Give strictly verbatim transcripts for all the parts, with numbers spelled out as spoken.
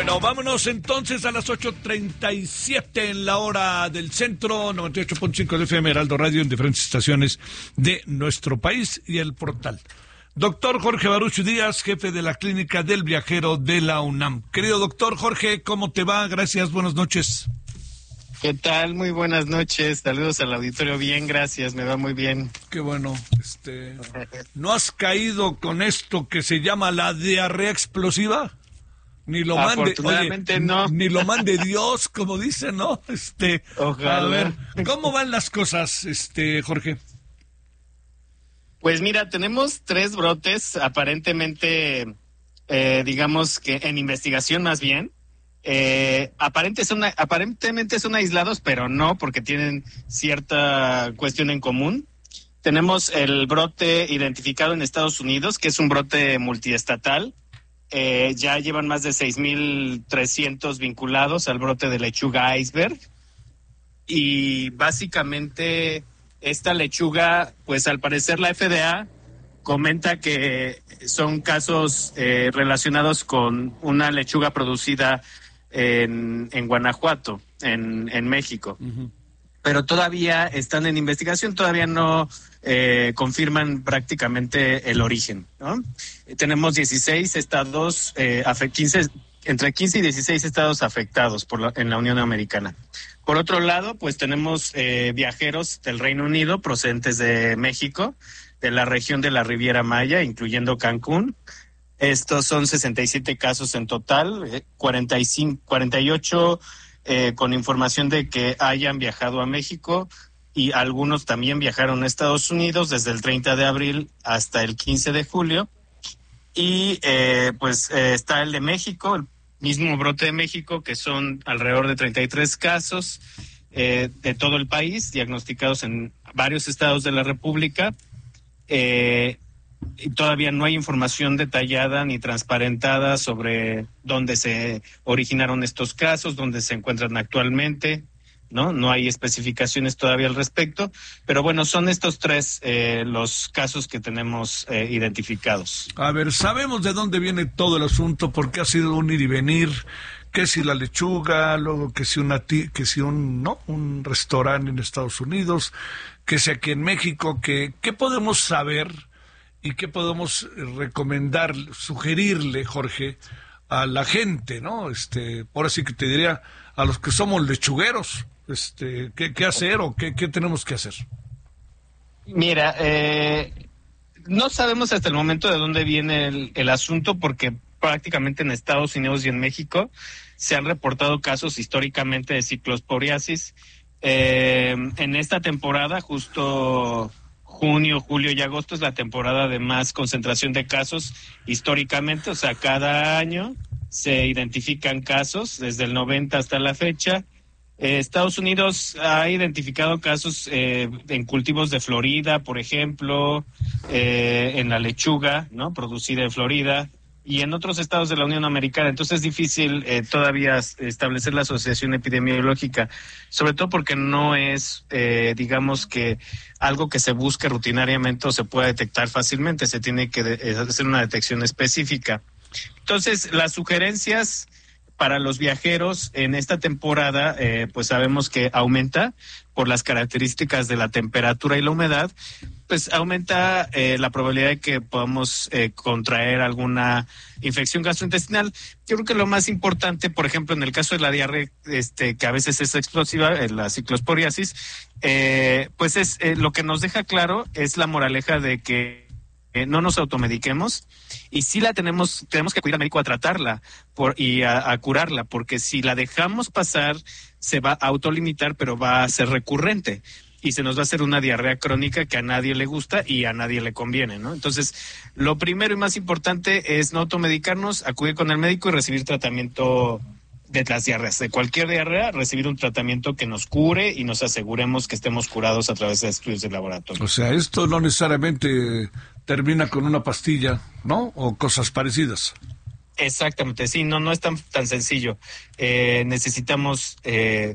Bueno, vámonos entonces a las ocho treinta y siete en la hora del centro, noventa y ocho punto cinco de F M Heraldo Radio en diferentes estaciones de nuestro país y el portal. Doctor Jorge Baruch Díaz, jefe de la Clínica del Viajero de la UNAM. Querido doctor Jorge, ¿cómo te va? Gracias, buenas noches. ¿Qué tal? Muy buenas noches. Saludos al auditorio. Bien, gracias. Me va muy bien. Qué bueno. Este, ¿no has caído con esto que se llama la diarrea explosiva? Ni lo mande, Afortunadamente oye, no. Ni lo mande Dios, como dicen, ¿no? Este, Ojalá. A ver, ¿cómo van las cosas, este, Jorge? Pues mira, tenemos tres brotes, aparentemente, eh, digamos que en investigación más bien. Eh, aparente son, aparentemente son aislados, pero no, porque tienen cierta cuestión en común. Tenemos el brote identificado en Estados Unidos, que es un brote multiestatal. Eh, ya llevan más de seis mil trescientos vinculados al brote de lechuga iceberg. Y básicamente esta lechuga, pues al parecer la F D A comenta que son casos eh, relacionados con una lechuga producida en, en Guanajuato, en, en México. Uh-huh. Pero todavía están en investigación, todavía no eh, confirman prácticamente el origen, ¿no? Tenemos dieciséis estados, eh, quince, entre quince y dieciséis estados afectados por la, en la Unión Americana. Por otro lado, pues tenemos eh, viajeros del Reino Unido procedentes de México, de la región de la Riviera Maya, incluyendo Cancún. Estos son sesenta y siete casos en total, eh, cuarenta y cinco, cuarenta y ocho eh, con información de que hayan viajado a México y algunos también viajaron a Estados Unidos desde el treinta de abril hasta el quince de julio. Y eh, pues eh, está el de México, el mismo brote de México, que son alrededor de treinta y tres casos eh, de todo el país, diagnosticados en varios estados de la República. Eh, y todavía no hay información detallada ni transparentada sobre dónde se originaron estos casos, dónde se encuentran actualmente, ¿no? No hay especificaciones todavía al respecto, pero bueno, son estos tres eh, los casos que tenemos eh, identificados. A ver, sabemos de dónde viene todo el asunto, porque ha sido un ir y venir, que si la lechuga, luego que si una t- que si un no un restaurante en Estados Unidos, que si aquí en México, que qué podemos saber y qué podemos recomendar, sugerirle, Jorge, a la gente, ¿no? Este, ahora sí que te diría a los que somos lechugueros, este, qué, qué hacer o qué, qué tenemos que hacer. Mira, eh, no sabemos hasta el momento de dónde viene el, el asunto, porque prácticamente en Estados Unidos y en México se han reportado casos históricamente de ciclosporiasis. Eh, en esta temporada, justo junio, julio y agosto, es la temporada de más concentración de casos históricamente, o sea, cada año se identifican casos desde el noventa hasta la fecha. Eh, Estados Unidos ha identificado casos eh, en cultivos de Florida, por ejemplo, eh, en la lechuga, ¿no?, producida en Florida, y en otros estados de la Unión Americana. Entonces es difícil eh, todavía establecer la asociación epidemiológica, sobre todo porque no es, eh, digamos que algo que se busque rutinariamente o se pueda detectar fácilmente. Se tiene que de- hacer una detección específica. Entonces, las sugerencias para los viajeros en esta temporada, eh, pues sabemos que aumenta por las características de la temperatura y la humedad, pues aumenta eh, la probabilidad de que podamos eh, contraer alguna infección gastrointestinal. Yo creo que lo más importante, por ejemplo, en el caso de la diarrea, este, que a veces es explosiva, eh, la ciclosporiasis, eh, pues es eh, lo que nos deja claro es la moraleja de que Eh, no nos automediquemos, y sí la tenemos, tenemos que acudir al médico a tratarla por, y a, a curarla, porque si la dejamos pasar, se va a autolimitar, pero va a ser recurrente y se nos va a hacer una diarrea crónica que a nadie le gusta y a nadie le conviene, ¿no? Entonces, lo primero y más importante es no automedicarnos, acudir con el médico y recibir tratamiento de las diarreas, de cualquier diarrea, recibir un tratamiento que nos cure y nos aseguremos que estemos curados a través de estudios de laboratorio. O sea, esto no necesariamente termina con una pastilla, ¿no? O cosas parecidas. Exactamente, sí, no, no es tan, tan sencillo. Eh, necesitamos eh,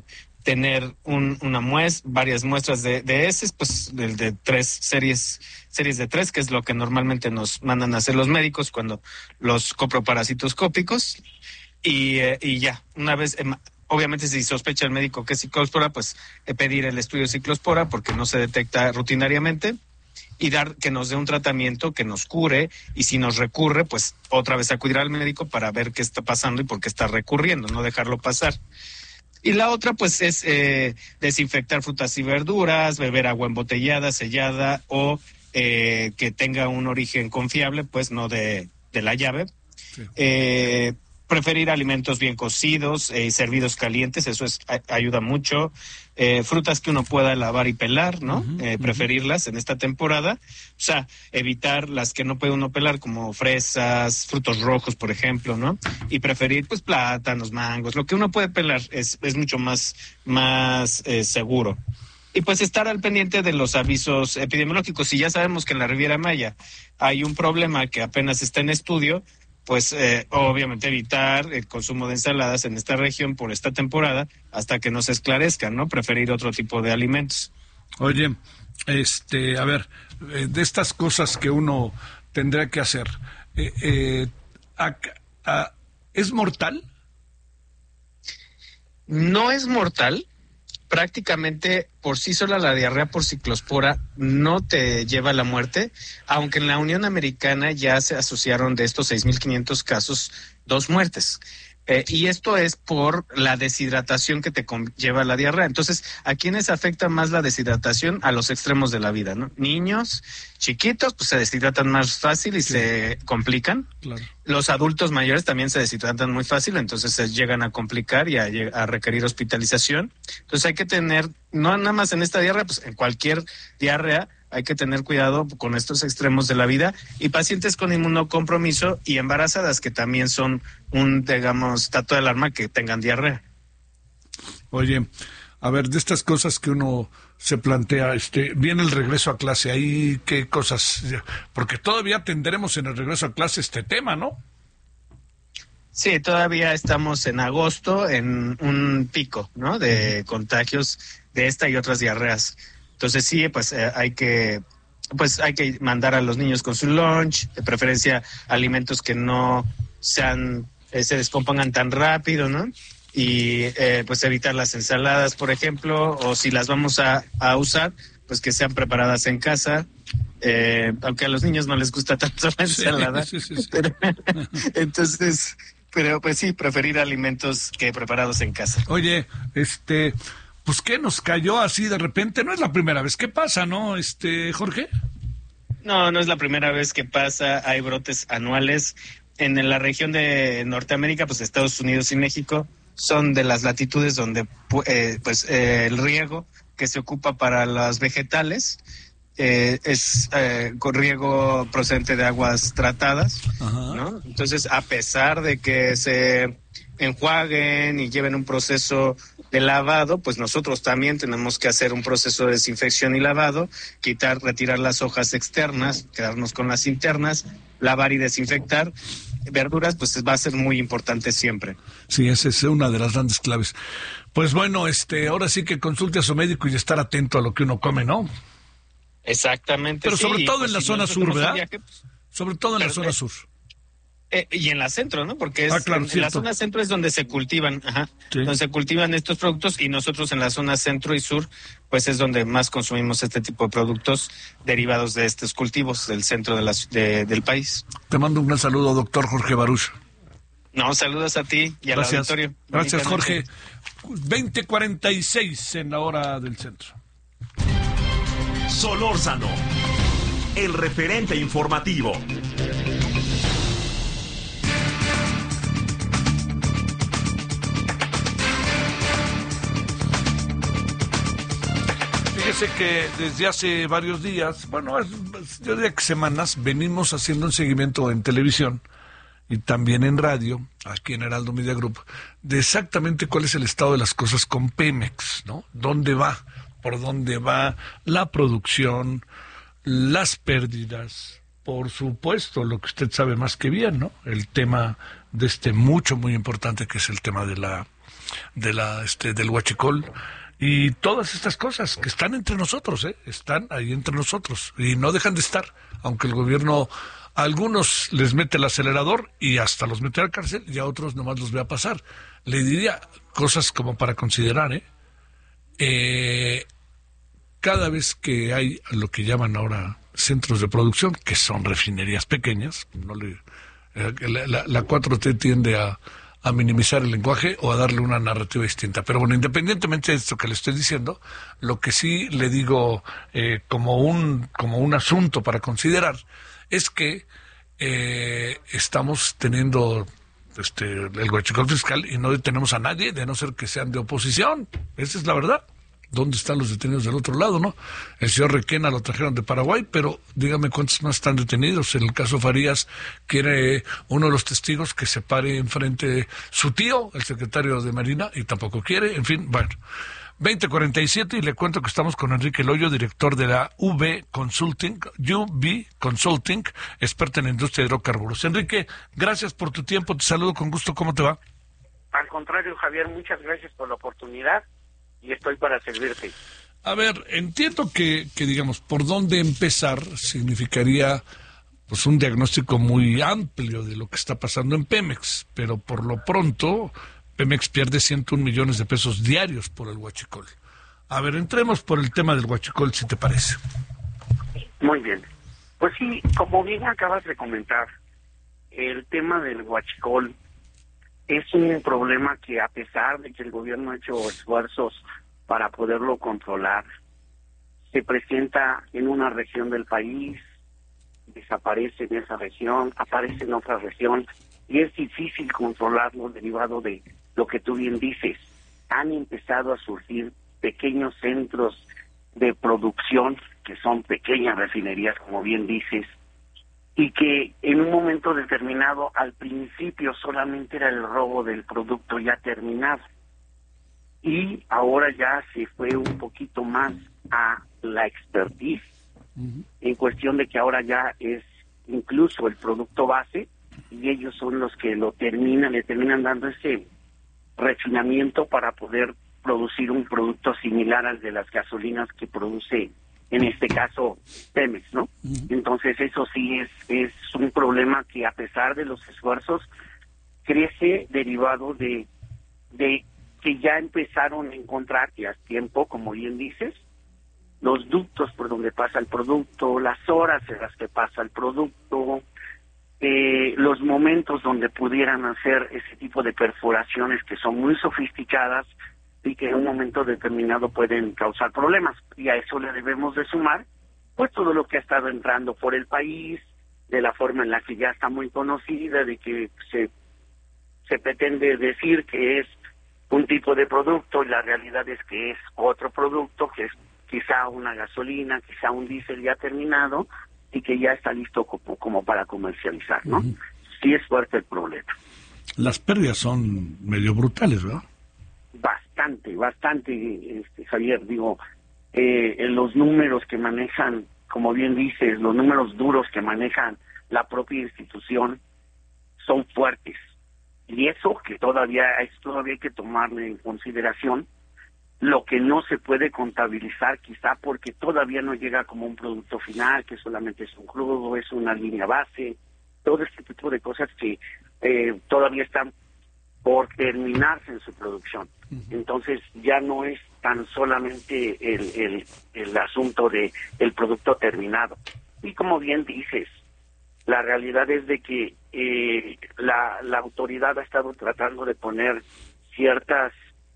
tener un, una muestra, varias muestras de, de heces, pues de, de tres series, series de tres, que es lo que normalmente nos mandan a hacer los médicos cuando los coproparasitoscópicos, y, eh, y ya, una vez, eh, obviamente si sospecha el médico que es ciclospora, pues eh, pedir el estudio de ciclospora porque no se detecta rutinariamente, y dar que nos dé un tratamiento que nos cure, y si nos recurre, pues otra vez acudir al médico para ver qué está pasando y por qué está recurriendo, no dejarlo pasar. Y la otra, pues, es eh, desinfectar frutas y verduras, beber agua embotellada, sellada, o eh, que tenga un origen confiable, pues, no de, de la llave. Sí. Eh, preferir alimentos bien cocidos y eh, servidos calientes, eso es a, ayuda mucho. Eh, frutas que uno pueda lavar y pelar, ¿no? Uh-huh, eh, preferirlas uh-huh. en esta temporada. O sea, evitar las que no puede uno pelar, como fresas, frutos rojos, por ejemplo, ¿no? Y preferir, pues, plátanos, mangos. Lo que uno puede pelar es, es mucho más, más eh, seguro. Y pues estar al pendiente de los avisos epidemiológicos. Si ya sabemos que en la Riviera Maya hay un problema que apenas está en estudio, pues eh, obviamente evitar el consumo de ensaladas en esta región por esta temporada hasta que no se esclarezcan, ¿no? Preferir otro tipo de alimentos. Oye, este, a ver, eh, de estas cosas que uno tendrá que hacer, eh, eh, a, a, ¿es mortal? No es mortal. Prácticamente por sí sola la diarrea por ciclospora no te lleva a la muerte, aunque en la Unión Americana ya se asociaron de estos seis mil quinientos casos dos muertes. Eh, y esto es por la deshidratación que te lleva la diarrea. Entonces, ¿a quiénes afecta más la deshidratación? A los extremos de la vida, ¿no? Niños chiquitos, pues se deshidratan más fácil y sí. se complican. Claro. Los adultos mayores también se deshidratan muy fácil, entonces se llegan a complicar y a, a requerir hospitalización. Entonces hay que tener, no nada más en esta diarrea, pues en cualquier diarrea, hay que tener cuidado con estos extremos de la vida, y pacientes con inmunocompromiso y embarazadas que también son un, digamos, dato de alarma que tengan diarrea. Oye, a ver, de estas cosas que uno se plantea, este, viene el regreso a clase, ahí qué cosas, porque todavía tendremos en el regreso a clase este tema, ¿no? Sí, todavía estamos en agosto en un pico, ¿no? De contagios de esta y otras diarreas. Entonces sí, pues eh, hay que pues hay que mandar a los niños con su lunch, de preferencia alimentos que no sean eh, se descompongan tan rápido, ¿no? Y eh, pues evitar las ensaladas, por ejemplo, o si las vamos a, a usar, pues que sean preparadas en casa. Eh, aunque a los niños no les gusta tanto la ensalada. Sí, sí, sí, sí. Pero, entonces, pero pues sí, preferir alimentos que preparados en casa. Oye, este... pues ¿qué nos cayó así de repente? No es la primera vez que pasa, ¿no, este Jorge? No, no es la primera vez que pasa. Hay brotes anuales. En la región de Norteamérica, pues Estados Unidos y México son de las latitudes donde eh, pues eh, el riego que se ocupa para los vegetales eh, es eh, con riego procedente de aguas tratadas. Ajá. ¿No? Entonces, a pesar de que se enjuaguen y lleven un proceso de lavado, pues nosotros también tenemos que hacer un proceso de desinfección y lavado, quitar, retirar las hojas externas, quedarnos con las internas, lavar y desinfectar. Verduras, pues va a ser muy importante siempre. Sí, esa es una de las grandes claves. Pues bueno, este, ahora sí que consulte a su médico y estar atento a lo que uno come, ¿no? Exactamente. Pero sobre sí, todo pues en la si zona sur, ¿verdad? Viaje, pues, sobre todo en pero, la zona sur. Eh, y en la centro, ¿no? Porque es, ah, claro, en, en la zona centro es donde se cultivan, ajá, sí. donde se cultivan estos productos, y nosotros en la zona centro y sur, pues es donde más consumimos este tipo de productos derivados de estos cultivos del centro de la, de, del país. Te mando un gran saludo, doctor Jorge Baruch. No, saludos a ti y al Gracias. auditorio. Gracias, Jorge. veinte cuarenta y seis en la hora del centro. Solórzano, el referente informativo. Fíjese que desde hace varios días, bueno, yo diría que semanas, venimos haciendo un seguimiento en televisión y también en radio, aquí en Heraldo Media Group, de exactamente cuál es el estado de las cosas con Pemex, ¿no? ¿Dónde va? ¿Por dónde va la producción, las pérdidas? Por supuesto, lo que usted sabe más que bien, ¿no? El tema de este mucho, muy importante, que es el tema de la de la este del huachicol y todas estas cosas que están entre nosotros, ¿eh? Están ahí entre nosotros y no dejan de estar, aunque el gobierno a algunos les mete el acelerador y hasta los mete a la cárcel y a otros nomás los ve a pasar. Le diría cosas como para considerar, ¿eh? Eh, cada vez que hay lo que llaman ahora centros de producción, que son refinerías pequeñas, no le, eh, la, la, la cuatro T tiende a, a minimizar el lenguaje o a darle una narrativa distinta. Pero bueno, independientemente de esto que le estoy diciendo, lo que sí le digo eh, como un como un asunto para considerar es que eh, estamos teniendo este el huachicol fiscal y no detenemos a nadie, de no ser que sean de oposición. Esa es la verdad. ¿Dónde están los detenidos del otro lado, no? El señor Requena lo trajeron de Paraguay, pero dígame cuántos más están detenidos. En el caso Farías, quiere uno de los testigos que se pare enfrente su tío, el secretario de Marina, y tampoco quiere. En fin, bueno. veinte cuarenta y siete y le cuento que estamos con Enrique Loyo, director de la U V Consulting, U V Consulting, experta en la industria de hidrocarburos. Enrique, gracias por tu tiempo, te saludo con gusto, ¿cómo te va? Al contrario, Javier, muchas gracias por la oportunidad y estoy para servirte. A ver, entiendo que, que digamos, por dónde empezar significaría pues un diagnóstico muy amplio de lo que está pasando en Pemex, pero por lo pronto Pemex pierde ciento un millones de pesos diarios por el huachicol. A ver, entremos por el tema del huachicol, si te parece. Muy bien. Pues sí, como bien acabas de comentar, el tema del huachicol es un problema que, a pesar de que el gobierno ha hecho esfuerzos para poderlo controlar, se presenta en una región del país, desaparece en esa región, aparece en otra región, y es difícil controlarlo derivado de lo que tú bien dices. Han empezado a surgir pequeños centros de producción, que son pequeñas refinerías, como bien dices, y que en un momento determinado, al principio solamente era el robo del producto ya terminado, y ahora ya se fue un poquito más a la expertise, uh-huh. en cuestión de que ahora ya es incluso el producto base, y ellos son los que lo terminan, le terminan dando ese refinamiento para poder producir un producto similar al de las gasolinas que produce, en este caso, Pemex, ¿no? Uh-huh. Entonces eso sí es, es un problema que, a pesar de los esfuerzos, crece derivado de, de que ya empezaron a encontrar, y a tiempo, como bien dices, los ductos por donde pasa el producto, las horas en las que pasa el producto, eh, los momentos donde pudieran hacer ese tipo de perforaciones que son muy sofisticadas y que en un momento determinado pueden causar problemas. Y a eso le debemos de sumar pues todo lo que ha estado entrando por el país, de la forma en la que ya está muy conocida, de que se, se pretende decir que es un tipo de producto y la realidad es que es otro producto, que es quizá una gasolina, quizá un diésel ya terminado y que ya está listo como, como para comercializar, ¿no? Uh-huh. Sí es fuerte el problema. Las pérdidas son medio brutales, ¿verdad? Bastante, bastante, este, Javier. Digo, eh, en los números que manejan, como bien dices, los números duros que manejan la propia institución son fuertes. Y eso que todavía, es, todavía hay que tomarle en consideración, lo que no se puede contabilizar quizá porque todavía no llega como un producto final, que solamente es un crudo, es una línea base, todo este tipo de cosas que eh, todavía están por terminarse en su producción. Uh-huh. Entonces ya no es tan solamente el, el, el asunto de el producto terminado. Y como bien dices, la realidad es de que eh, la, la autoridad ha estado tratando de poner ciertas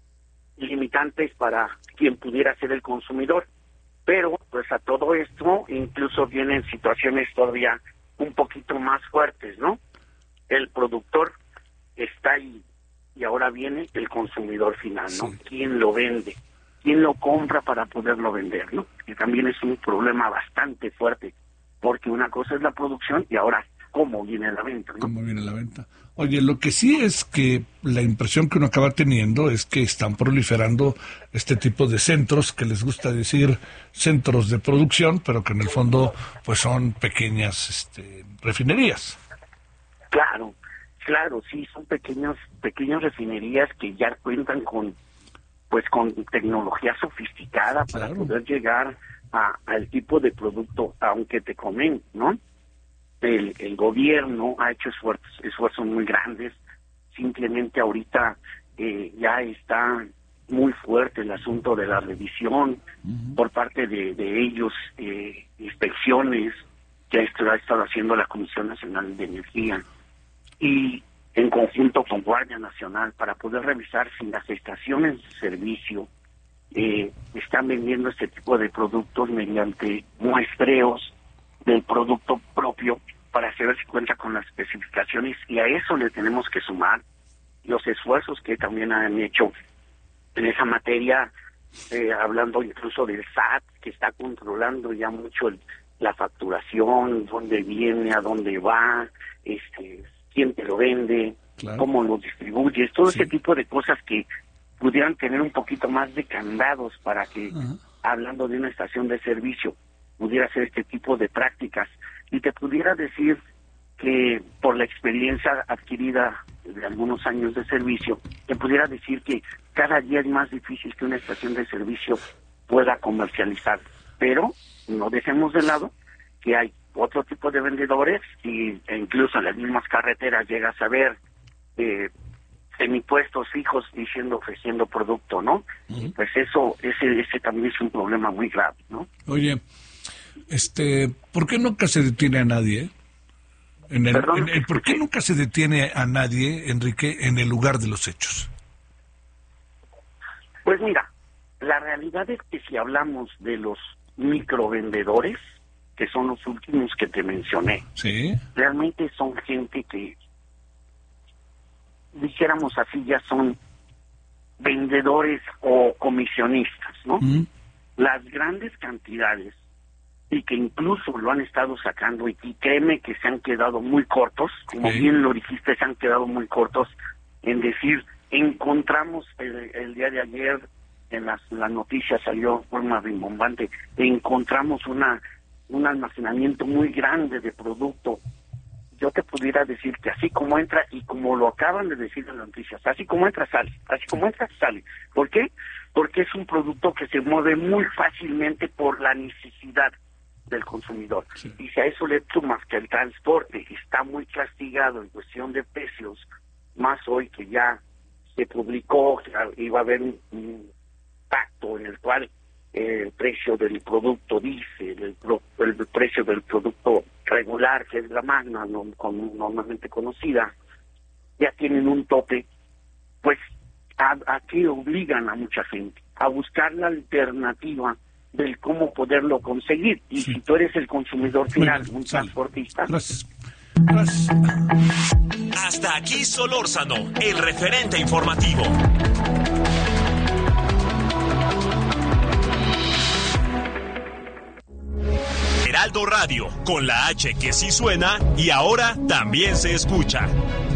limitantes para quien pudiera ser el consumidor, pero pues a todo esto incluso vienen situaciones todavía un poquito más fuertes, ¿no? El productor está ahí y ahora viene el consumidor final, ¿no? Sí. ¿Quién lo vende? ¿Quién lo compra para poderlo vender, no? Que también es un problema bastante fuerte, porque una cosa es la producción y ahora cómo viene la venta, ¿no? ¿Cómo viene la venta? Oye, lo que sí es que la impresión que uno acaba teniendo es que están proliferando este tipo de centros, que les gusta decir centros de producción, pero que en el fondo pues son pequeñas este, refinerías. Claro, claro, sí, son pequeños, pequeñas refinerías que ya cuentan con, pues, con tecnología sofisticada para Claro. poder llegar a, al tipo de producto, aunque te comento, ¿no? El, el gobierno ha hecho esfuerzos, esfuerzos muy grandes. Simplemente ahorita eh, ya está muy fuerte el asunto de la revisión uh-huh. por parte de, de ellos, eh, inspecciones que ha estado haciendo la Comisión Nacional de Energía y en conjunto con Guardia Nacional para poder revisar si las estaciones de servicio eh, están vendiendo este tipo de productos mediante muestreos del producto propio para saber si cuenta con las especificaciones, y a eso le tenemos que sumar los esfuerzos que también han hecho en esa materia, eh, hablando incluso del S A T, que está controlando ya mucho el, la facturación, dónde viene, a dónde va, este, quién te lo vende, claro. cómo lo distribuyes, todo sí. ese tipo de cosas que pudieran tener un poquito más de candados para que, uh-huh. hablando de una estación de servicio, pudiera hacer este tipo de prácticas. Y te pudiera decir que por la experiencia adquirida de algunos años de servicio, te pudiera decir que cada día es más difícil que una estación de servicio pueda comercializar. Pero no dejemos de lado que hay otro tipo de vendedores y, e incluso en las mismas carreteras llegas a ver eh, semipuestos fijos diciendo, ofreciendo producto, ¿no? Uh-huh. Pues eso, ese, ese también es un problema muy grave, ¿no? Oye, este, ¿por qué nunca se detiene a nadie? En el, Perdón, en el, ¿Por qué nunca se detiene a nadie, Enrique, en el lugar de los hechos? Pues mira, la realidad es que si hablamos de los microvendedores, que son los últimos que te mencioné, ¿sí? realmente son gente que, dijéramos así, ya son vendedores o comisionistas, ¿no? Mm. Las grandes cantidades, y que incluso lo han estado sacando, y, y créeme que se han quedado muy cortos, como sí. bien lo dijiste, se han quedado muy cortos en decir, encontramos el, el día de ayer, en las, las noticias salió de forma rimbombante, encontramos una un almacenamiento muy grande de producto. Yo te pudiera decir que así como entra, y como lo acaban de decir en las noticias, así como entra, sale, así como entra, sale. ¿Por qué? Porque es un producto que se mueve muy fácilmente por la necesidad del consumidor. Sí. Y si a eso le sumas que el transporte está muy castigado en cuestión de precios, más hoy que ya se publicó que iba a haber un, un pacto en el cual el precio del producto diésel, el, el, el precio del producto regular, que es la Magna, no, con, normalmente conocida, ya tienen un tope, pues a, a que obligan a mucha gente a buscar la alternativa del cómo poderlo conseguir. Y sí. si tú eres el consumidor final, bueno, un sale. transportista... Gracias. Gracias. Hasta aquí Solórzano, el referente informativo. Heraldo Radio, con la H que sí suena y ahora también se escucha.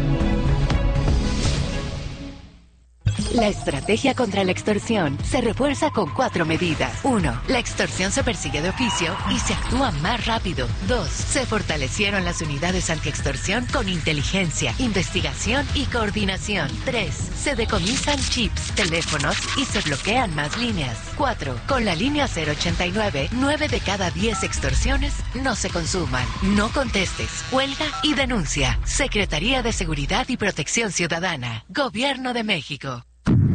La estrategia contra la extorsión se refuerza con cuatro medidas. Uno, la extorsión se persigue de oficio y se actúa más rápido. Dos, se fortalecieron las unidades antiextorsión con inteligencia, investigación y coordinación. Tres, se decomisan chips, teléfonos y se bloquean más líneas. Cuatro, con la línea cero ochenta y nueve, nueve de cada diez extorsiones no se consuman. No contestes, huelga y denuncia. Secretaría de Seguridad y Protección Ciudadana. Gobierno de México.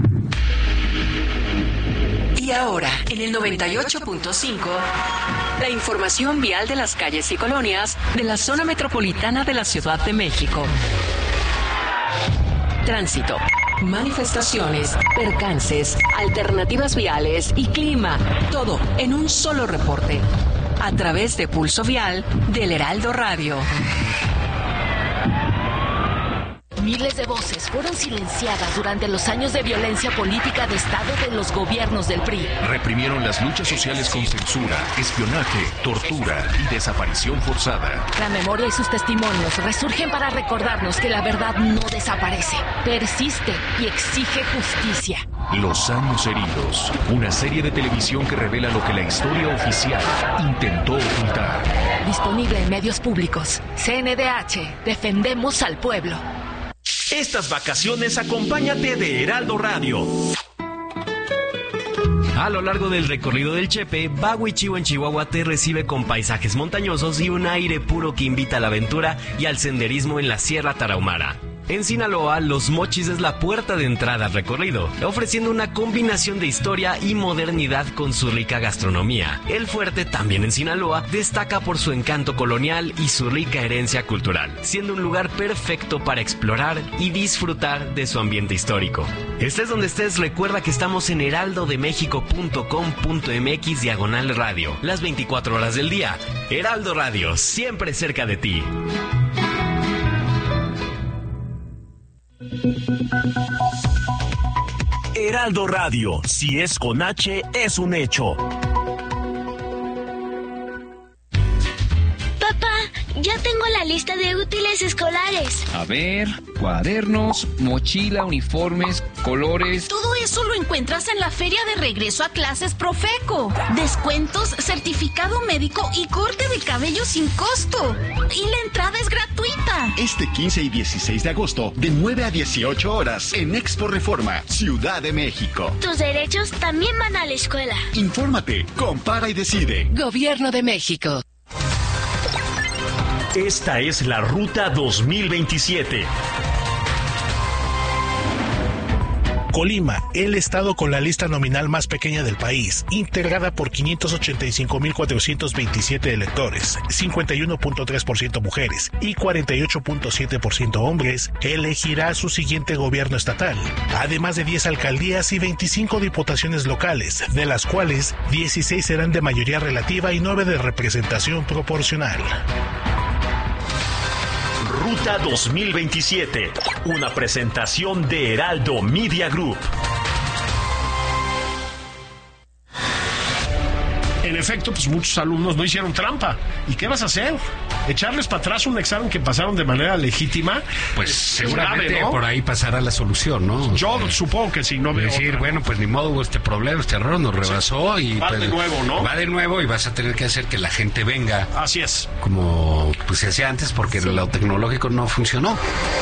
Y ahora, en el noventa y ocho punto cinco, la información vial de las calles y colonias de la zona metropolitana de la Ciudad de México. Tránsito, manifestaciones, percances, alternativas viales y clima. Todo en un solo reporte. A través de Pulso Vial del Heraldo Radio. Miles de voces fueron silenciadas durante los años de violencia política de Estado de los gobiernos del P R I. Reprimieron las luchas sociales con censura, espionaje, tortura y desaparición forzada. La memoria y sus testimonios resurgen para recordarnos que la verdad no desaparece, persiste y exige justicia. Los años heridos, una serie de televisión que revela lo que la historia oficial intentó ocultar. Disponible en medios públicos. C N D H, defendemos al pueblo. Estas vacaciones acompáñate de Heraldo Radio. A lo largo del recorrido del Chepe, Bahuichivo en Chihuahua te recibe con paisajes montañosos y un aire puro que invita a la aventura y al senderismo en la Sierra Tarahumara. En Sinaloa, Los Mochis es la puerta de entrada al recorrido, ofreciendo una combinación de historia y modernidad con su rica gastronomía. El fuerte, también en Sinaloa, destaca por su encanto colonial y su rica herencia cultural, siendo un lugar perfecto para explorar y disfrutar de su ambiente histórico. Estés donde estés, recuerda que estamos en heraldo de méxico punto com punto m x diagonal radio, las veinticuatro horas del día. Heraldo Radio, siempre cerca de ti. Heraldo Radio, si es con H, es un hecho. Papá, ya tengo la lista de útiles escolares. A ver, cuadernos, mochila, uniformes, colores. Todo eso lo encuentras en la Feria de Regreso a Clases Profeco. Descuentos, certificado médico y corte de cabello sin costo. Y la entrada es gratuita. Este quince y dieciséis de agosto, de nueve a dieciocho horas, en Expo Reforma, Ciudad de México. Tus derechos también van a la escuela. Infórmate, compara y decide. Gobierno de México. Esta es la Ruta dos mil veintisiete. Colima, el estado con la lista nominal más pequeña del país, integrada por quinientos ochenta y cinco mil cuatrocientos veintisiete electores, cincuenta y uno punto tres por ciento mujeres y cuarenta y ocho punto siete por ciento hombres, elegirá su siguiente gobierno estatal, además de diez alcaldías y veinticinco diputaciones locales, de las cuales dieciséis serán de mayoría relativa y nueve de representación proporcional. Ruta dos mil veintisiete, una presentación de Heraldo Media Group. En efecto, pues muchos alumnos no hicieron trampa. ¿Y qué vas a hacer? ¿Echarles para atrás un examen que pasaron de manera legítima? Pues seguramente grave, ¿no? Por ahí pasará la solución, ¿no? Yo o sea, supongo que sí, no veo decir, otra. Bueno, pues ni modo, hubo este problema, este error nos rebasó y... Va pues, de nuevo, ¿no? Va de nuevo y vas a tener que hacer que la gente venga. Así es. Como pues se hacía antes porque sí. Lo tecnológico no funcionó.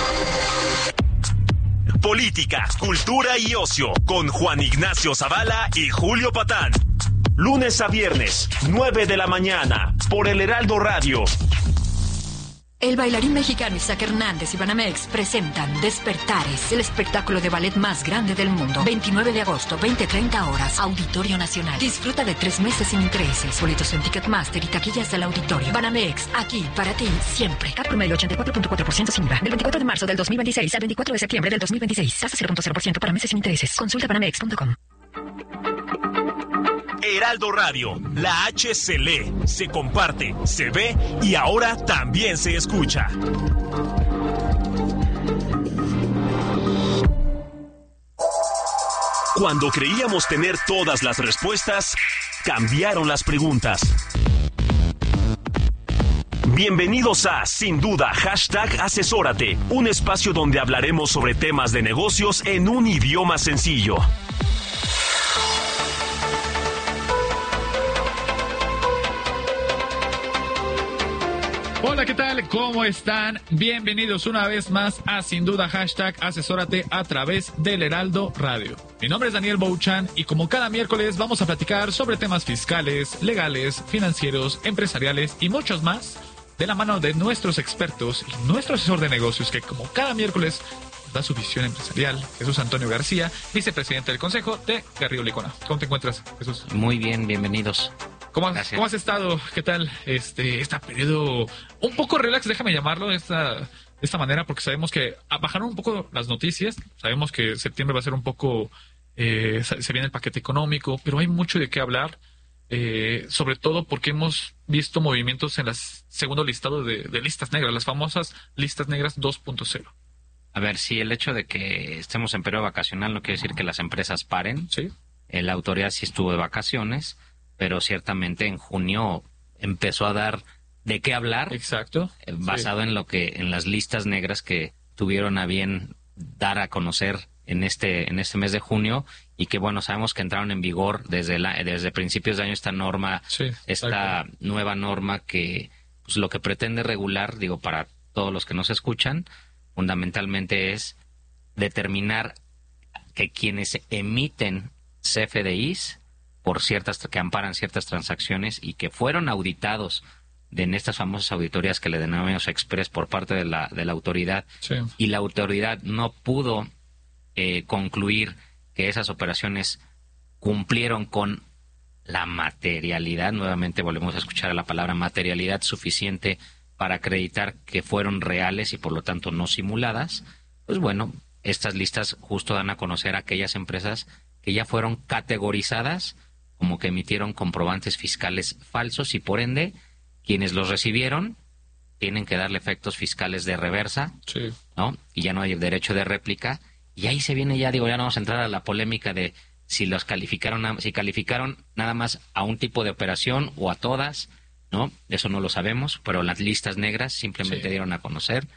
Política, cultura y ocio con Juan Ignacio Zavala y Julio Patán. Lunes a viernes, nueve de la mañana, por el Heraldo Radio. El bailarín mexicano Isaac Hernández y Banamex presentan Despertares, el espectáculo de ballet más grande del mundo. veintinueve de agosto, veinte treinta horas, Auditorio Nacional. Disfruta de tres meses sin intereses. Boletos en Ticketmaster y taquillas del auditorio. Banamex, aquí para ti, siempre. C A P promedio ochenta y cuatro punto cuatro por ciento sin I V A. Del veinticuatro de marzo del dos mil veintiséis al veinticuatro de septiembre del dos mil veintiséis. Tasa cero punto cero por ciento para meses sin intereses. Consulta banamex punto com. Heraldo Radio, la H se lee, se comparte, se ve y ahora también se escucha. Cuando creíamos tener todas las respuestas, cambiaron las preguntas. Bienvenidos a Sin Duda, hashtag Asesórate, un espacio donde hablaremos sobre temas de negocios en un idioma sencillo. Hola, ¿qué tal? ¿Cómo están? Bienvenidos una vez más a Sin Duda, hashtag Asesórate a través del Heraldo Radio. Mi nombre es Daniel Bouchan y como cada miércoles vamos a platicar sobre temas fiscales, legales, financieros, empresariales y muchos más de la mano de nuestros expertos y nuestro asesor de negocios que como cada miércoles da su visión empresarial, Jesús Antonio García, vicepresidente del Consejo de Garrido Licona. ¿Cómo te encuentras, Jesús? Muy bien, bienvenidos. ¿Cómo has, ¿Cómo has estado? ¿Qué tal este este periodo un poco relax, déjame llamarlo de esta, de esta manera, porque sabemos que bajaron un poco las noticias, sabemos que septiembre va a ser un poco, eh, se viene el paquete económico, pero hay mucho de qué hablar, eh, sobre todo porque hemos visto movimientos en las segundo listado de, de listas negras, las famosas listas negras dos punto cero. A ver, sí, el hecho de que estemos en periodo vacacional no quiere decir que las empresas paren. Sí. Eh, la autoridad sí estuvo de vacaciones, pero ciertamente en junio empezó a dar de qué hablar. Exacto. Eh, basado sí. en lo que en las listas negras que tuvieron a bien dar a conocer en este en este mes de junio y que bueno, sabemos que entraron en vigor desde la, desde principios de año esta norma, sí, esta exacto. nueva norma que pues lo que pretende regular, digo para todos los que nos escuchan, fundamentalmente es determinar que quienes emiten C F D Is por ciertas que amparan ciertas transacciones y que fueron auditados de, en estas famosas auditorías que le denominamos express por parte de la de la autoridad, sí. y la autoridad no pudo eh, concluir que esas operaciones cumplieron con la materialidad, nuevamente volvemos a escuchar la palabra materialidad suficiente para acreditar que fueron reales y por lo tanto no simuladas, pues bueno, estas listas justo dan a conocer a aquellas empresas que ya fueron categorizadas como que emitieron comprobantes fiscales falsos y por ende quienes los recibieron tienen que darle efectos fiscales de reversa, sí. ¿no? Y ya no hay derecho de réplica. Y ahí se viene ya, digo, ya no vamos a entrar a la polémica de si los calificaron, si calificaron nada más a un tipo de operación o a todas, ¿no? Eso no lo sabemos, pero las listas negras simplemente sí. dieron a conocer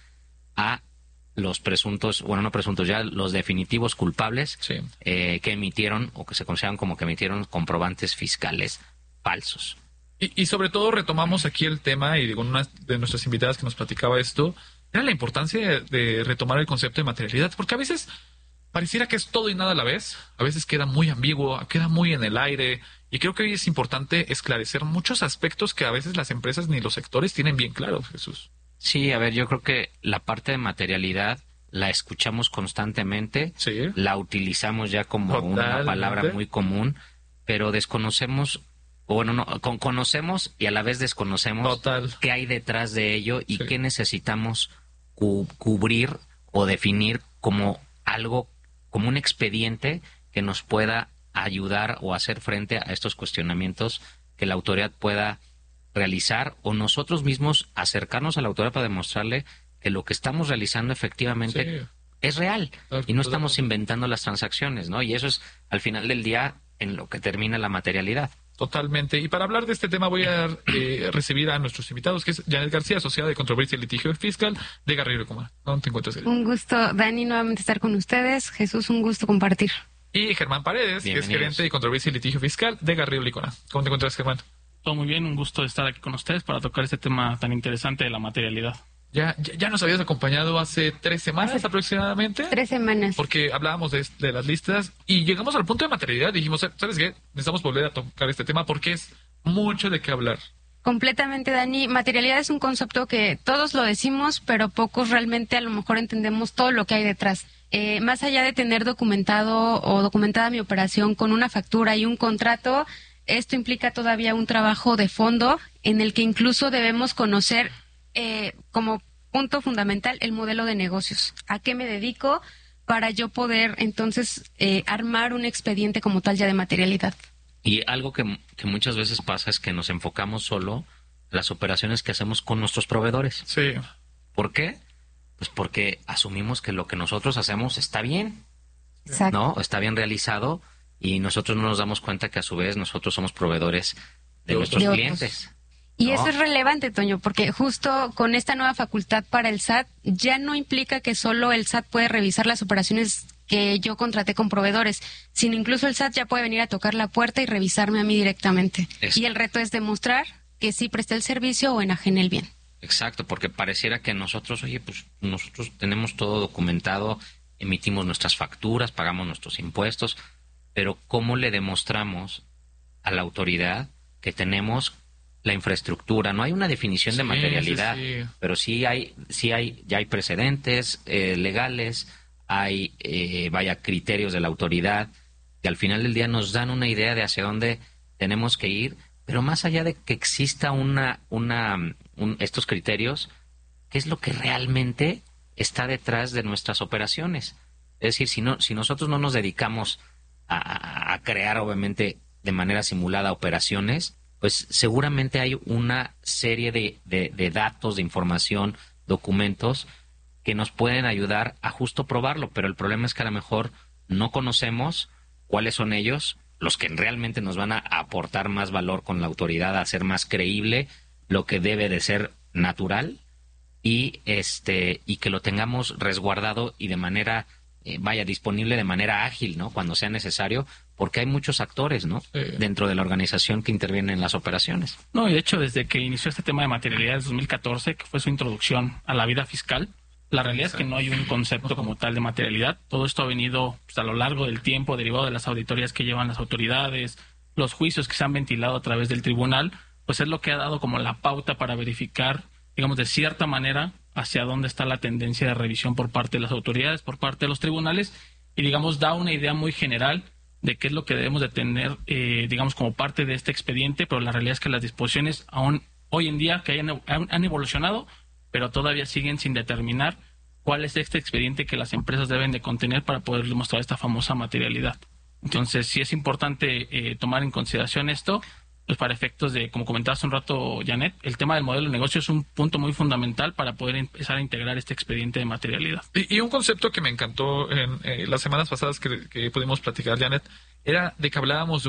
a los presuntos, bueno, no presuntos, ya los definitivos culpables sí. eh, que emitieron o que se consideran como que emitieron comprobantes fiscales falsos. Y, y sobre todo retomamos aquí el tema, y digo, una de nuestras invitadas que nos platicaba esto, era la importancia de, de retomar el concepto de materialidad, porque a veces pareciera que es todo y nada a la vez, a veces queda muy ambiguo, queda muy en el aire, y creo que hoy es importante esclarecer muchos aspectos que a veces las empresas ni los sectores tienen bien claros, Jesús. Sí, a ver, yo creo que la parte de materialidad la escuchamos constantemente, sí. la utilizamos ya como Totalmente. Una palabra muy común, pero desconocemos, o bueno, no, con, conocemos y a la vez desconocemos Total. Qué hay detrás de ello y sí. qué necesitamos cu- cubrir o definir como algo, como un expediente que nos pueda ayudar o hacer frente a estos cuestionamientos que la autoridad pueda realizar o nosotros mismos acercarnos a la autoridad para demostrarle que lo que estamos realizando efectivamente sí. es real claro, y no claro. estamos inventando las transacciones, ¿no? Y eso es al final del día en lo que termina la materialidad. Totalmente. Y para hablar de este tema voy a eh, recibir a nuestros invitados, que es Janet García, asociada de Controversia y Litigio Fiscal de Garrido y Lecumán. ¿Dónde te encuentras? Un gusto, Dani, nuevamente estar con ustedes. Jesús, un gusto compartir. Y Germán Paredes, que es gerente de Controversia y Litigio Fiscal de Garrido y Lecumán. ¿Cómo te encuentras, Germán? Todo muy bien, un gusto estar aquí con ustedes para tocar este tema tan interesante de la materialidad. Ya, ya, ya nos habías acompañado hace tres semanas hace aproximadamente. Tres semanas. Porque hablábamos de, de las listas y llegamos al punto de materialidad. Dijimos, ¿sabes qué? Necesitamos volver a tocar este tema porque es mucho de qué hablar. Completamente, Dani. Materialidad es un concepto que todos lo decimos, pero pocos realmente a lo mejor entendemos todo lo que hay detrás. Eh, más allá de tener documentado o documentada mi operación con una factura y un contrato, esto implica todavía un trabajo de fondo en el que incluso debemos conocer eh, como punto fundamental el modelo de negocios. ¿A qué me dedico para yo poder entonces eh, armar un expediente como tal ya de materialidad? Y algo que, que muchas veces pasa es que nos enfocamos solo en las operaciones que hacemos con nuestros proveedores. Sí. ¿Por qué? Pues porque asumimos que lo que nosotros hacemos está bien. Exacto. ¿No? Está bien realizado. Y nosotros no nos damos cuenta que a su vez nosotros somos proveedores de, de nuestros de clientes. Y ¿no? eso es relevante, Toño, porque justo con esta nueva facultad para el S A T ya no implica que solo el S A T puede revisar las operaciones que yo contraté con proveedores, sino incluso el S A T ya puede venir a tocar la puerta y revisarme a mí directamente. Eso. Y el reto es demostrar que sí presté el servicio o enajené el bien. Exacto, porque pareciera que nosotros, oye, pues nosotros tenemos todo documentado, emitimos nuestras facturas, pagamos nuestros impuestos, pero ¿cómo le demostramos a la autoridad que tenemos la infraestructura? No hay una definición de sí, materialidad, sí, sí. pero sí hay, sí hay, ya hay precedentes eh, legales, hay, eh, vaya, criterios de la autoridad que al final del día nos dan una idea de hacia dónde tenemos que ir, pero más allá de que exista una, una, un, estos criterios, ¿qué es lo que realmente está detrás de nuestras operaciones? Es decir, si no, si nosotros no nos dedicamos A, a crear obviamente de manera simulada operaciones, pues seguramente hay una serie de, de, de datos, de información, documentos que nos pueden ayudar a justo probarlo, pero el problema es que a lo mejor no conocemos cuáles son ellos, los que realmente nos van a aportar más valor con la autoridad, a hacer más creíble lo que debe de ser natural y este y que lo tengamos resguardado y de manera Eh, vaya, disponible de manera ágil, ¿no? Cuando sea necesario, porque hay muchos actores, ¿no? Sí. Dentro de la organización que intervienen en las operaciones. No, y de hecho, desde que inició este tema de materialidad en dos mil catorce, que fue su introducción a la vida fiscal, La realidad es que no hay un concepto como tal de materialidad. Todo esto ha venido pues, a lo largo del tiempo, derivado de las auditorías que llevan las autoridades, los juicios que se han ventilado a través del tribunal, pues es lo que ha dado como la pauta para verificar, digamos, de cierta manera, hacia dónde está la tendencia de revisión por parte de las autoridades, por parte de los tribunales, y, digamos, da una idea muy general de qué es lo que debemos de tener, eh, digamos, como parte de este expediente, pero la realidad es que las disposiciones aún hoy en día que hayan, han evolucionado, pero todavía siguen sin determinar cuál es este expediente que las empresas deben de contener para poder demostrar esta famosa materialidad. Entonces, sí es importante eh, tomar en consideración esto, pues para efectos de, como comentaba hace un rato Janet, el tema del modelo de negocio es un punto muy fundamental para poder empezar a integrar este expediente de materialidad. Y, y un concepto que me encantó en eh, las semanas pasadas que, que pudimos platicar, Janet, era de que hablábamos de